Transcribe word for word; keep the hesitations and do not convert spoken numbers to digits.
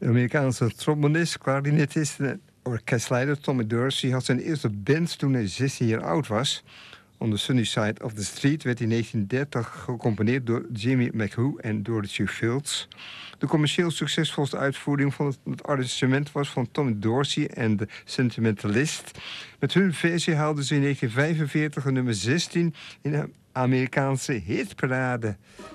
De Amerikaanse trombonist, klarinetist en orkestleider Tommy Dorsey had zijn eerste band toen hij zestien jaar oud was. On the Sunny Side of the Street werd in negentien dertig gecomponeerd door Jimmy McHugh en Dorothy Fields. De commercieel succesvolste uitvoering van het, het arrangement was van Tommy Dorsey en de Sentimentalist. Met hun versie haalden ze in negentien vijfenveertig een nummer zestien in de Amerikaanse hitparade.